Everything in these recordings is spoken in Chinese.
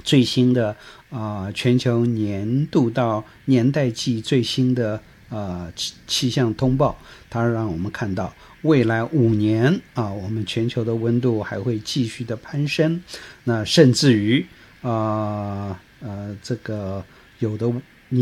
最新的全球年度到年代季最新的气象通报，它让我们看到未来5年我们全球的温度还会继续的攀升，那甚至于这个有的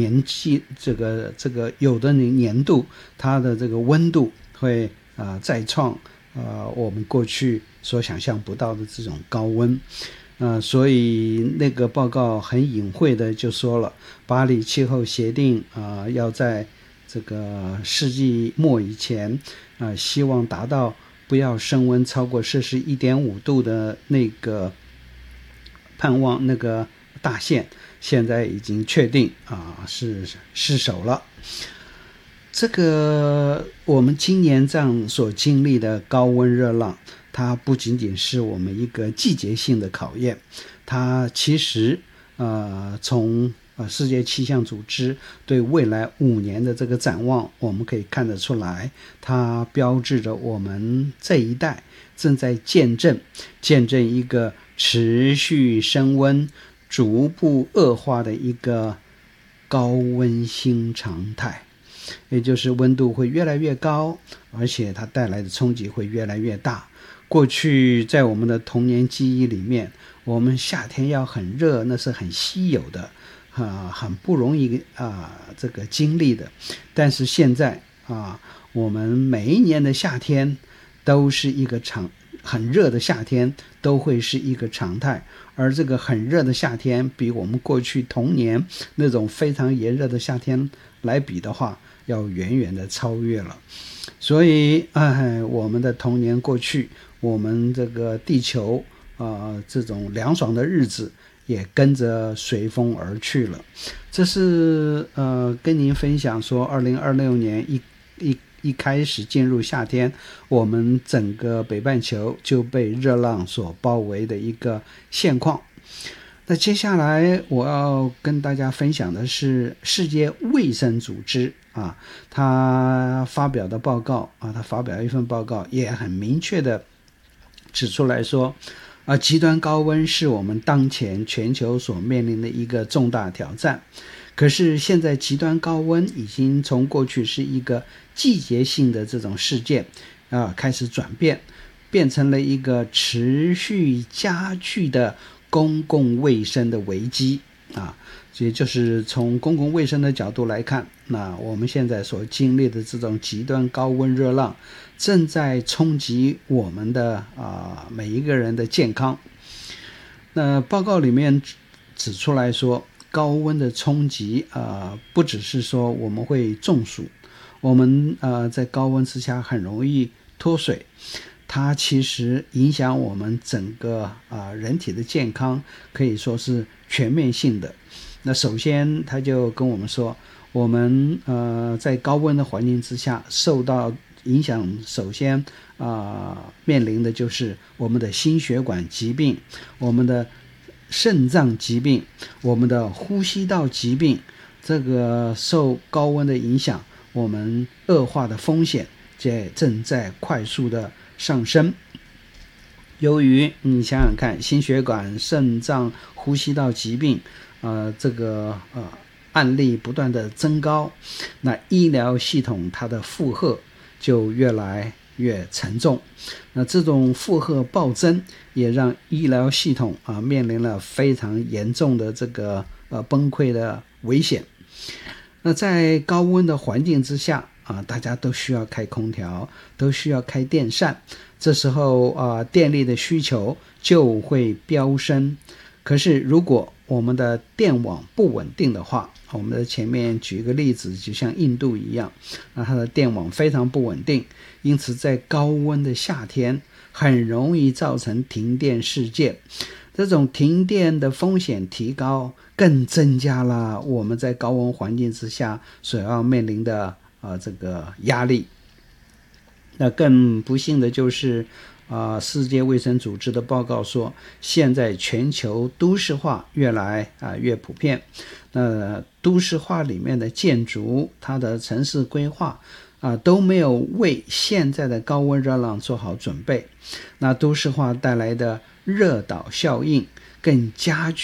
有的年度它的这个温度会再创我们过去所想象不到的这种高温。所以那个报告很隐晦的就说了，巴黎气候协定要在这个世纪末以前希望达到不要升温超过摄氏 1.5 度的那个盼望，那个大限现在已经确定是失守了。这个我们今年这样所经历的高温热浪，它不仅仅是我们一个季节性的考验，它其实从世界气象组织对未来5年的这个展望，我们可以看得出来，它标志着我们这一代正在见证一个持续升温、逐步恶化的一个高温新常态。也就是温度会越来越高，而且它带来的冲击会越来越大。过去在我们的童年记忆里面，我们夏天要很热，那是很稀有的很不容易这个经历的。但是现在我们每一年的夏天都是一个很热的夏天都会是一个常态，而这个很热的夏天比我们过去童年那种非常炎热的夏天来比的话，要远远的超越了。所以我们的童年过去，我们这个地球这种凉爽的日子也跟着随风而去了。这是跟您分享说2026年一开始进入夏天，我们整个北半球就被热浪所包围的一个现况。那接下来我要跟大家分享的是世界卫生组织他发表的报告他发表一份报告，也很明确的指出来说极端高温是我们当前全球所面临的一个重大挑战。可是现在极端高温已经从过去是一个季节性的这种事件开始转变成了一个持续加剧的公共卫生的危机也就是从公共卫生的角度来看，那我们现在所经历的这种极端高温热浪正在冲击我们的每一个人的健康。那报告里面指出来说，高温的冲击不只是说我们会中暑，我们在高温之下很容易脱水，它其实影响我们整个人体的健康，可以说是全面性的。那首先他就跟我们说，我们在高温的环境之下受到影响，首先面临的就是我们的心血管疾病，我们的肾脏疾病，我们的呼吸道疾病，这个受高温的影响，我们恶化的风险正在快速的上升。由于你想想看，心血管、肾脏、呼吸道疾病这个案例不断的增高，那医疗系统它的负荷就越来越沉重。那这种负荷暴增也让医疗系统面临了非常严重的这个崩溃的危险。那在高温的环境之下大家都需要开空调，都需要开电扇，这时候电力的需求就会飙升。可是如果我们的电网不稳定的话，我们的前面举一个例子，就像印度一样，它的电网非常不稳定，因此在高温的夏天很容易造成停电事件。这种停电的风险提高，更增加了我们在高温环境之下所要面临的这个压力。那更不幸的就是世界卫生组织的报告说，现在全球都市化越来越普遍。那都市化里面的建筑，它的城市规划都没有为现在的高温热浪做好准备。那都市化带来的热岛效应更加剧